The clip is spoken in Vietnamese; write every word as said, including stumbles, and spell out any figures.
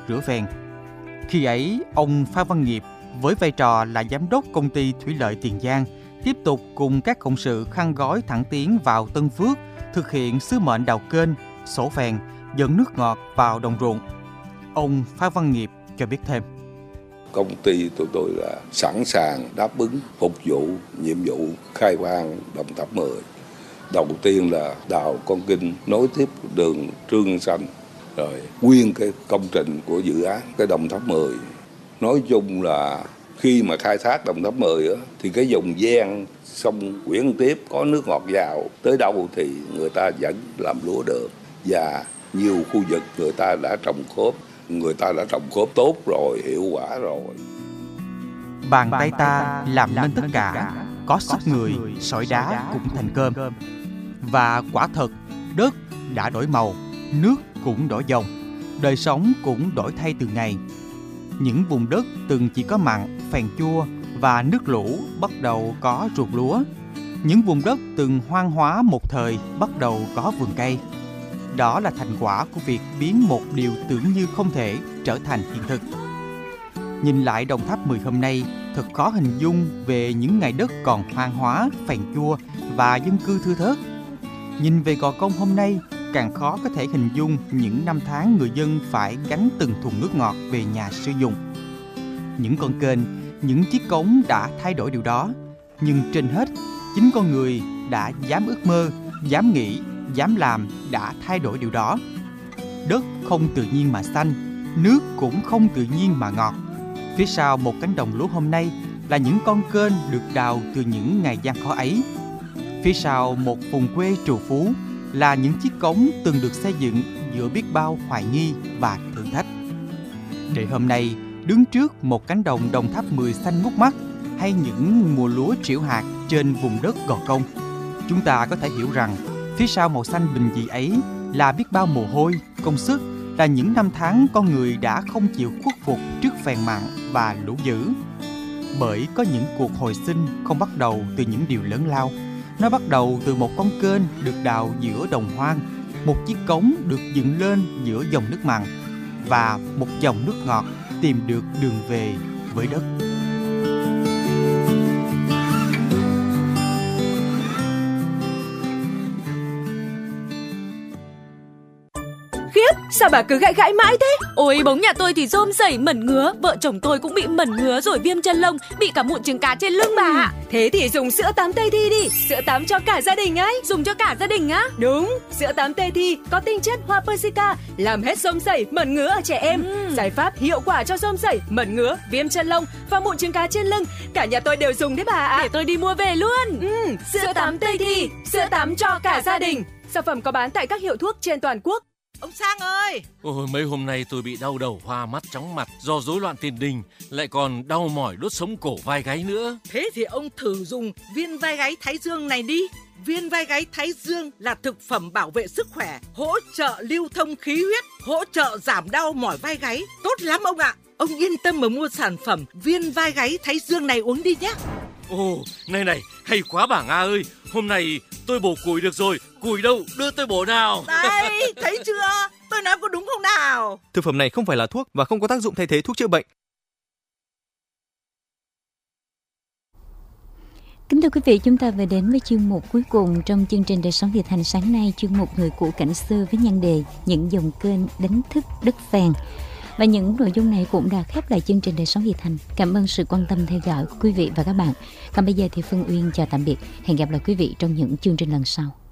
rửa phèn. Khi ấy, ông Phan Văn Nghiệp với vai trò là giám đốc công ty thủy lợi Tiền Giang tiếp tục cùng các cộng sự khăn gói thẳng tiến vào Tân Phước thực hiện sứ mệnh đào kênh, sổ phèn, dẫn nước ngọt vào đồng ruộng. Ông Phan Văn Nghiệp cho biết thêm. Công ty tụi tôi là sẵn sàng đáp ứng phục vụ nhiệm vụ khai hoang Đồng Tháp mười. Đầu tiên là đào con kênh nối tiếp đường Trương Xanh, rồi nguyên cái công trình của dự án cái Đồng Tháp mười. Nói chung là khi mà khai thác Đồng Tháp mười á, thì cái vùng ven sông Nguyễn Tiếp có nước ngọt vào tới đâu thì người ta vẫn làm lúa được, và nhiều khu vực người ta đã trồng khốp, người ta đã trồng khốp tốt rồi, hiệu quả rồi. Bàn tay ta làm nên tất cả, có sức người, sỏi đá cũng thành cơm. Và quả thật, đất đã đổi màu, nước cũng đổi dòng, đời sống cũng đổi thay từng ngày. Những vùng đất từng chỉ có mặn, phèn chua và nước lũ bắt đầu có ruộng lúa. Những vùng đất từng hoang hóa một thời bắt đầu có vườn cây. Đó là thành quả của việc biến một điều tưởng như không thể trở thành hiện thực. Nhìn lại Đồng Tháp mười hôm nay, thật khó hình dung về những ngày đất còn hoang hóa, phèn chua và dân cư thưa thớt. Nhìn về Gò Công hôm nay, càng khó có thể hình dung những năm tháng người dân phải gánh từng thùng nước ngọt về nhà sử dụng. Những con kênh, những chiếc cống đã thay đổi điều đó. Nhưng trên hết, chính con người đã dám ước mơ, dám nghĩ, dám làm đã thay đổi điều đó. Đất không tự nhiên mà xanh, nước cũng không tự nhiên mà ngọt. Phía sau một cánh đồng lúa hôm nay là những con kênh được đào từ những ngày gian khó ấy. Phía sau một vùng quê trù phú là những chiếc cống từng được xây dựng giữa biết bao hoài nghi và thử thách. Để hôm nay đứng trước một cánh đồng Đồng Tháp mười xanh ngút mắt, hay những mùa lúa trĩu hạt trên vùng đất Gò Công, chúng ta có thể hiểu rằng phía sau màu xanh bình dị ấy là biết bao mồ hôi, công sức, là những năm tháng con người đã không chịu khuất phục trước phèn mặn và lũ dữ. Bởi có những cuộc hồi sinh không bắt đầu từ những điều lớn lao. Nó bắt đầu từ một con kênh được đào giữa đồng hoang, một chiếc cống được dựng lên giữa dòng nước mặn, và một dòng nước ngọt tìm được đường về với đất. Sao bà cứ gãi gãi mãi thế? Ôi, bóng nhà tôi thì rôm rẩy mẩn ngứa. Vợ chồng tôi cũng bị mẩn ngứa rồi viêm chân lông, bị cả mụn trứng cá trên lưng bà ạ. Ừ, thế thì dùng sữa tắm Tây Thi đi. Sữa tắm cho cả gia đình ấy. Dùng cho cả gia đình á? Đúng, sữa tắm Tây Thi có tinh chất hoa persica, làm hết rôm rẩy, mẩn ngứa ở trẻ em. ừ. Giải pháp hiệu quả cho rôm rẩy, mẩn ngứa, viêm chân lông và mụn trứng cá trên lưng. Cả nhà tôi đều dùng đấy bà ạ. Để tôi đi mua về luôn. ừ, Sữa, sữa tắm Tây Thi, sữa tắm cho cả gia đình. Sản phẩm có bán tại các hiệu thuốc trên toàn quốc. Ông Sang ơi! Ôi, mấy hôm nay tôi bị đau đầu, hoa mắt, chóng mặt do rối loạn tiền đình, lại còn đau mỏi đốt sống cổ vai gáy nữa. Thế thì ông thử dùng viên vai gáy Thái Dương này đi. Viên vai gáy Thái Dương là thực phẩm bảo vệ sức khỏe, hỗ trợ lưu thông khí huyết, hỗ trợ giảm đau mỏi vai gáy. Tốt lắm ông ạ! Ông yên tâm mà mua sản phẩm viên vai gáy Thái Dương này uống đi nhé. Ồ, này này, hay quá bà Nga ơi! Hôm nay tôi bổ củi được rồi, củi đâu, đưa tôi bổ nào. Đây, thấy chưa? Tôi nói có đúng không nào? Thực phẩm này không phải là thuốc và không có tác dụng thay thế thuốc chữa bệnh. Kính thưa quý vị, chúng ta về đến với chuyên mục cuối cùng trong chương trình Đời Sống Việt Thành sáng nay, chuyên mục Người cũ cảnh xưa với nhan đề Những dòng kênh đánh thức đất phèn. Và những nội dung này cũng đã khép lại chương trình Đời Sống Việt Thành. Cảm ơn sự quan tâm theo dõi của quý vị và các bạn. Còn bây giờ thì Phương Uyên chào tạm biệt. Hẹn gặp lại quý vị trong những chương trình lần sau.